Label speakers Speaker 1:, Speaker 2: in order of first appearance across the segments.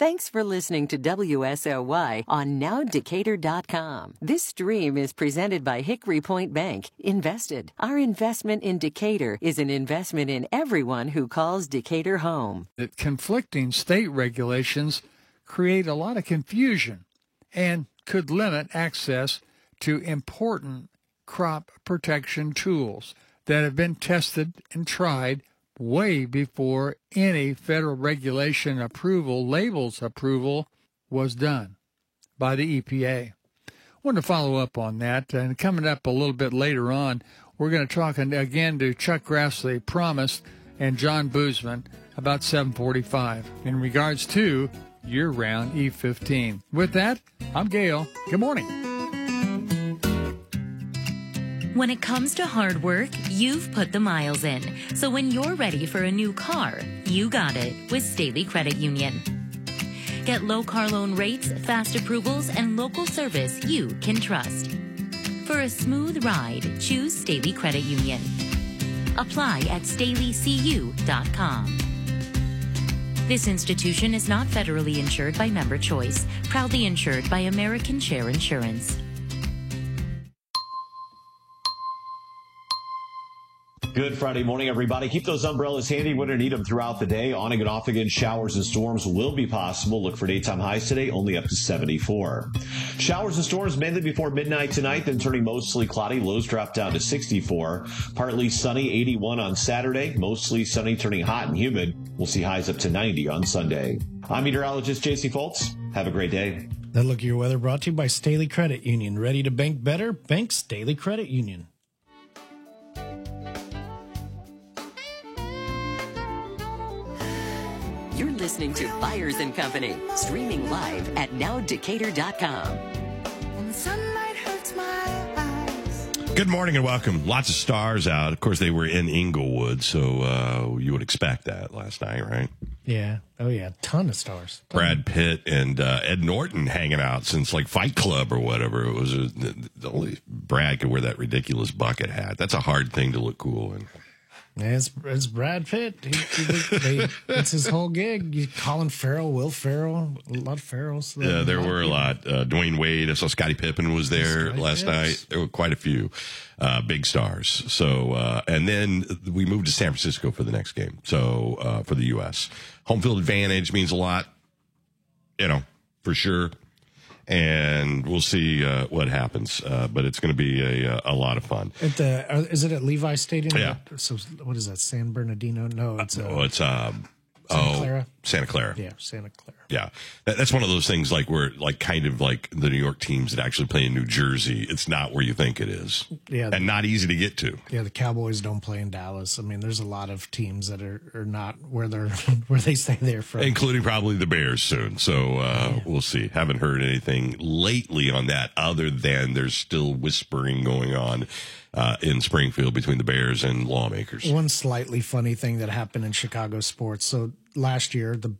Speaker 1: Thanks for listening to WSOY on NowDecatur.com. This stream is presented by Hickory Point Bank. Invested. Our investment in Decatur is an investment in everyone who calls Decatur home.
Speaker 2: That conflicting state regulations create a lot of confusion and could limit access to important crop protection tools that have been tested and tried way before any federal regulation approval, labels approval, was done by the EPA. I want to follow up on that, and coming up a little bit later on, we're going to talk again to Chuck Grassley, Promise, and John Boozman about 745 in regards to year-round E15. With that, I'm Gail. Good morning.
Speaker 3: When it comes to hard work, you've put the miles in. So when you're ready for a new car, you got it with Staley Credit Union. Get low car loan rates, fast approvals, and local service you can trust. For a smooth ride, choose Staley Credit Union. Apply at StaleyCU.com. This institution is not federally insured by Member Choice, proudly insured by American Share Insurance.
Speaker 4: Good Friday morning, everybody. Keep those umbrellas handy when you need them throughout the day. On and off again, showers and storms will be possible. Look for daytime highs today, only up to 74. Showers and storms mainly before midnight tonight, then turning mostly cloudy. Lows drop down to 64. Partly sunny, 81 on Saturday. Mostly sunny, turning hot and humid. We'll see highs up to 90 on Sunday. I'm meteorologist J.C. Foltz. Have a great day.
Speaker 5: That Look at Your Weather brought to you by Staley Credit Union. Ready to bank better? Bank Staley Credit Union.
Speaker 1: You're listening to Byers & Company, streaming live at NowDecatur.com.
Speaker 6: And the sunlight hurts my eyes.
Speaker 7: Good morning and welcome. Lots of stars out. Of course, they were in Inglewood, so you would expect that last night, right?
Speaker 5: Yeah. Oh, yeah. Ton of stars.
Speaker 7: Brad Pitt and Ed Norton hanging out since like Fight Club or whatever. It was only Brad could wear that ridiculous bucket hat. That's a hard thing to look cool in.
Speaker 5: Yeah, it's Brad Pitt. It's his whole gig. Colin Farrell, Will Ferrell, a lot of Farrells.
Speaker 7: Yeah, there were a lot. Dwayne Wade. I saw Scottie Pippen was there last night. There were quite a few big stars. So, and then we moved to San Francisco for the next game. So, for the U.S. Home field advantage means a lot, for sure. And we'll see what happens, but it's going to be a lot of fun.
Speaker 5: Is it at Levi Stadium?
Speaker 7: Yeah.
Speaker 5: So what is that? San Bernardino? No, it's
Speaker 7: Santa
Speaker 5: Clara.
Speaker 7: Santa Clara.
Speaker 5: Yeah, Santa Clara.
Speaker 7: Yeah, that's one of those things like where kind of like the New York teams that actually play in New Jersey. It's not where you think it is.
Speaker 5: Yeah,
Speaker 7: and not easy to get to.
Speaker 5: Yeah, the Cowboys don't play in Dallas. I mean, there's a lot of teams that are not where they say they're from,
Speaker 7: including probably the Bears soon. So we'll see. Haven't heard anything lately on that, other than there's still whispering going on in Springfield between the Bears and lawmakers.
Speaker 5: One slightly funny thing that happened in Chicago sports. So last year, the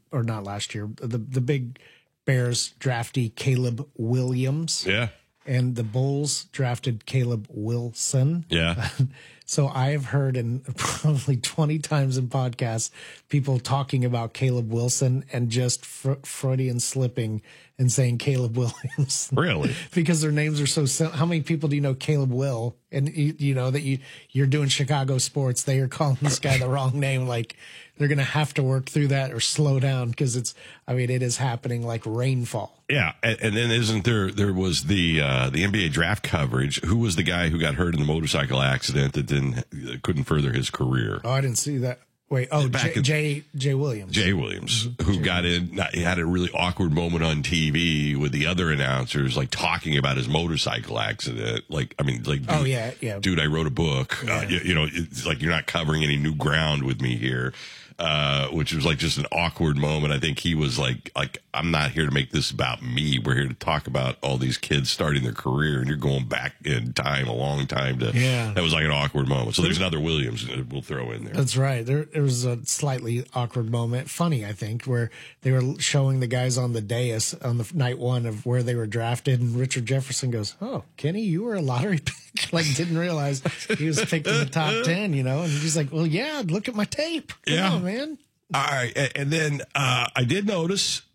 Speaker 5: big Bears draftee Caleb Williams.
Speaker 7: Yeah.
Speaker 5: And the Bulls drafted Caleb Wilson.
Speaker 7: Yeah.
Speaker 5: So I've heard probably 20 times in podcasts people talking about Caleb Wilson and just Freudian slipping and saying Caleb Williams.
Speaker 7: Really?
Speaker 5: Because their names are so simple. How many people do you know Caleb Will? And you know that you're doing Chicago sports. They are calling this guy the wrong name. Like they're going to have to work through that or slow down because it is happening like rainfall.
Speaker 7: Yeah, and then isn't there was the NBA draft coverage? Who was the guy who got hurt in the motorcycle accident that couldn't further his career?
Speaker 5: Oh, I didn't see that. Wait, Jay Williams.
Speaker 7: Jay Williams, who got in, he had a really awkward moment on TV with the other announcers, like talking about his motorcycle accident. Dude, I wrote a book.
Speaker 5: Yeah.
Speaker 7: It's like you're not covering any new ground with me here. Which was like just an awkward moment. I think he was like, I'm not here to make this about me. We're here to talk about all these kids starting their career, and you're going back in time a long time that was like an awkward moment. So there's another Williams we'll throw in there.
Speaker 5: That's right. There was a slightly awkward moment, funny, I think, where they were showing the guys on the dais on the night one of where they were drafted, and Richard Jefferson goes, "Oh, Kenny, you were a lottery pick." Like, didn't realize he was picked in the top 10, and he's like, "Well, yeah, look at my tape." Come on, man.
Speaker 7: All right. And then I did notice